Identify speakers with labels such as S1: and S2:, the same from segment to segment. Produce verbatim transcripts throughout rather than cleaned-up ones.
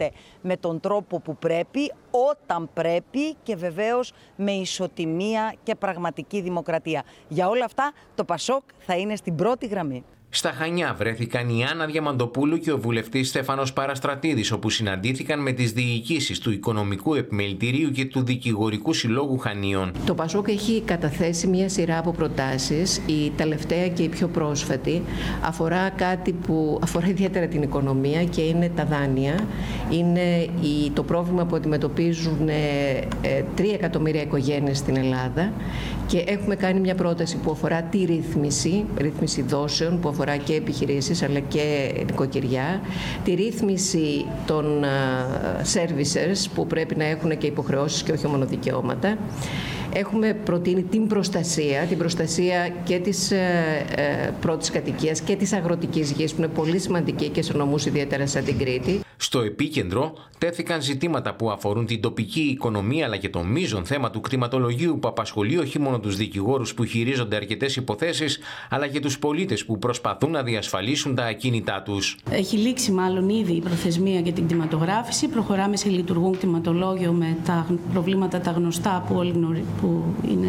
S1: γίνεται με τον τρόπο που πρέπει, όταν πρέπει και βεβαίως με ισοτιμία και πραγματική δημοκρατία. Για όλα αυτά το Πασόκ θα είναι στην πρώτη γραμμή.
S2: Στα Χανιά βρέθηκαν η Άννα Διαμαντοπούλου και ο βουλευτής Στέφανος Παραστρατίδης, όπου συναντήθηκαν με τις διοικήσεις του Οικονομικού Επιμελητηρίου και του Δικηγορικού Συλλόγου Χανίων.
S3: Το Πασόκ έχει καταθέσει μια σειρά από προτάσεις. Η τελευταία και η πιο πρόσφατη αφορά κάτι που αφορά ιδιαίτερα την οικονομία και είναι τα δάνεια. Είναι το πρόβλημα που αντιμετωπίζουν τρία εκατομμύρια οικογένειες στην Ελλάδα και έχουμε κάνει μια πρόταση που αφορά τη ρύθμιση, ρύθμιση δόσεων που αφορά και επιχειρήσεις αλλά και νοικοκυριά, τη ρύθμιση των servicers που πρέπει να έχουν και υποχρεώσεις και όχι μόνο δικαιώματα. Έχουμε προτείνει την προστασία, την προστασία και της ε, πρώτης κατοικίας και της αγροτικής γης που είναι πολύ σημαντική και σε νομούς ιδιαίτερα σαν την Κρήτη.
S2: Στο επίκεντρο τέθηκαν ζητήματα που αφορούν την τοπική οικονομία αλλά και το μείζον θέμα του κτηματολογίου που απασχολεί όχι μόνο τους δικηγόρους που χειρίζονται αρκετές υποθέσεις αλλά και τους πολίτες που προσπαθούν να διασφαλίσουν τα ακίνητά τους.
S4: Έχει λήξει μάλλον ήδη η προθεσμία για την κτηματογράφηση. Προχωράμε σε λειτουργούν κτηματολόγιο με τα προβλήματα τα γνωστά που όλοι γνωρίζουν, που είναι,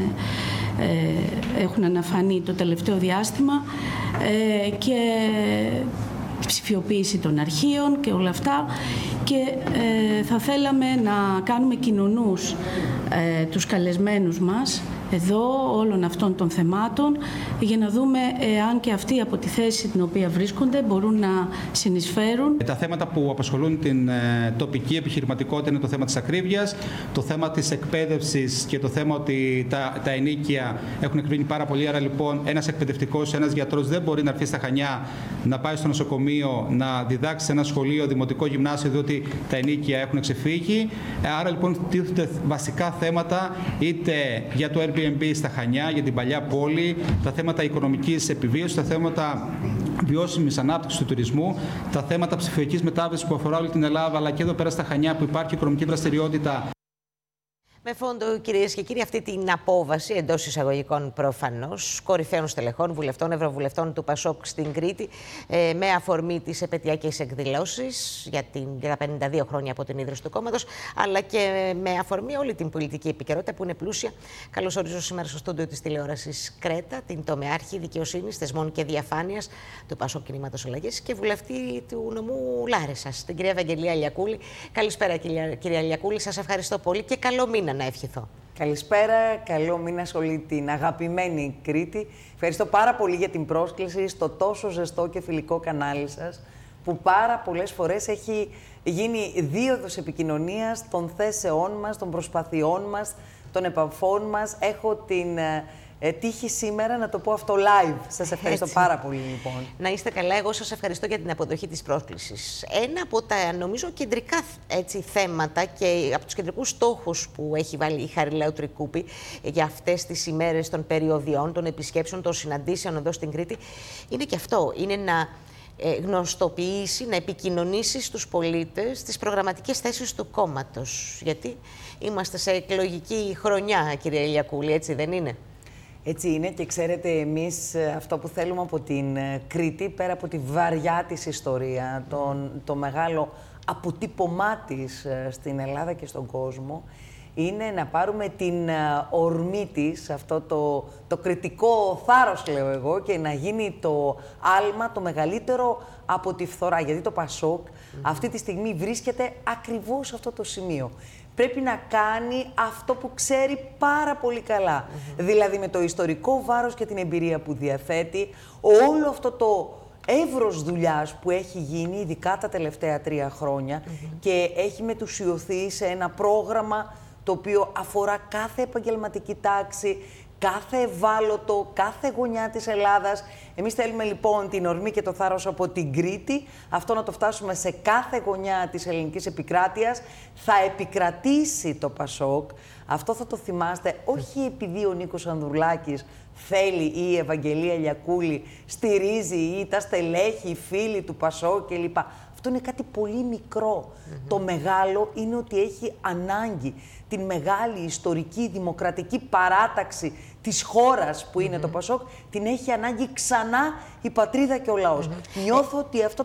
S4: ε, έχουν αναφανεί το τελευταίο διάστημα ε, και ψηφιοποίηση των αρχείων και όλα αυτά και ε, θα θέλαμε να κάνουμε κοινωνούς ε, τους καλεσμένους μας εδώ όλων αυτών των θεμάτων για να δούμε αν και αυτοί από τη θέση την οποία βρίσκονται μπορούν να συνεισφέρουν.
S5: Τα θέματα που απασχολούν την ε, τοπική επιχειρηματικότητα είναι το θέμα της ακρίβειας, το θέμα της εκπαίδευσης και το θέμα ότι τα, τα ενίκια έχουν εκπλύνει πάρα πολύ. Άρα λοιπόν ένας εκπαιδευτικός, ένας γιατρός δεν μπορεί να έρθει στα Χανιά να πάει στο νοσοκομείο, να διδάξει σε ένα σχολείο, δημοτικό γυμνάσιο, διότι τα ενίκια έχουν ξεφύγει. Άρα λοιπόν τίθενται βασικά θέματα είτε για το Airbnb στα Χανιά, για την παλιά πόλη, τα θέματα οικονομικής επιβίωσης, τα θέματα βιώσιμης ανάπτυξης του τουρισμού, τα θέματα ψηφιακής μετάβασης που αφορά όλη την Ελλάδα, αλλά και εδώ πέρα στα Χανιά που υπάρχει οικονομική δραστηριότητα.
S6: Με φόντο, κυρίες και κύριοι, αυτή την απόβαση εντός εισαγωγικών προφανώς κορυφαίων στελεχών, βουλευτών, ευρωβουλευτών του Πασόκ στην Κρήτη, ε, με αφορμή τις επετειακές εκδηλώσεις για, την, για τα πενήντα δύο χρόνια από την ίδρυση του κόμματος, αλλά και με αφορμή όλη την πολιτική επικαιρότητα που είναι πλούσια. Καλώς ορίζω σήμερα στο στούντιο της τηλεόρασης Κρέτα την τομεάρχη δικαιοσύνης, θεσμών και διαφάνειας του Πασόκ Κινήματος Αλλαγής και βουλευτή του νομού Λάρισσας, την κυρία Ευαγγελία Λιακούλη. Καλησπέρα, κυρία, κυρία Λιακούλη, σας ευχαριστώ πολύ και καλό μήνα να ευχηθώ.
S7: Καλησπέρα, καλό μήνα σε όλη την αγαπημένη Κρήτη. Ευχαριστώ πάρα πολύ για την πρόσκληση στο τόσο ζεστό και φιλικό κανάλι σας, που πάρα πολλές φορές έχει γίνει δίωδος επικοινωνίας των θέσεών μας, των προσπαθειών μας, των επαφών μας. Έχω την ε, τύχη σήμερα να το πω αυτό live. Σας ευχαριστώ έτσι πάρα πολύ, λοιπόν.
S6: Να είστε καλά. Εγώ σας ευχαριστώ για την αποδοχή της πρόσκλησης. Ένα από τα, νομίζω, κεντρικά έτσι, θέματα και από τους κεντρικούς στόχους που έχει βάλει η Χαριλάου Τρικούπη για αυτές τις ημέρες των περιοδιών, των επισκέψεων, των συναντήσεων εδώ στην Κρήτη, είναι και αυτό. Είναι να γνωστοποιήσει, να επικοινωνήσει στους πολίτες τις προγραμματικές θέσεις του κόμματος. Γιατί είμαστε σε εκλογική χρονιά, κυρία Λιακούλη, έτσι δεν είναι?
S7: Έτσι είναι και ξέρετε εμείς αυτό που θέλουμε από την Κρήτη, πέρα από τη βαριά της ιστορία, τον, το μεγάλο αποτύπωμά της στην Ελλάδα και στον κόσμο, είναι να πάρουμε την ορμή της, αυτό το, το κριτικό θάρρος λέω εγώ, και να γίνει το άλμα το μεγαλύτερο από τη φθορά. Γιατί το Πασόκ mm-hmm. αυτή τη στιγμή βρίσκεται ακριβώς σε αυτό το σημείο. Πρέπει να κάνει αυτό που ξέρει πάρα πολύ καλά. Mm-hmm. Δηλαδή με το ιστορικό βάρος και την εμπειρία που διαθέτει, όλο αυτό το εύρος δουλειάς που έχει γίνει, ειδικά τα τελευταία τρία χρόνια, mm-hmm. και έχει μετουσιωθεί σε ένα πρόγραμμα το οποίο αφορά κάθε επαγγελματική τάξη, κάθε ευάλωτο, κάθε γωνιά της Ελλάδας. Εμείς θέλουμε λοιπόν την ορμή και το θάρρος από την Κρήτη, αυτό να το φτάσουμε σε κάθε γωνιά της ελληνικής επικράτειας. Θα επικρατήσει το Πασόκ, αυτό θα το θυμάστε, όχι επειδή ο Νίκος Ανδρουλάκης θέλει ή η Ευαγγελία Λιακούλη στηρίζει ή τα στελέχη, οι φίλοι του Πασόκ κλπ. Αυτό είναι κάτι πολύ μικρό. Mm-hmm. Το μεγάλο είναι ότι έχει ανάγκη την μεγάλη ιστορική δημοκρατική παράταξη της χώρας που είναι mm-hmm. το Πασόκ, την έχει ανάγκη ξανά η πατρίδα και ο λαός. Mm-hmm. Νιώθω ότι αυτό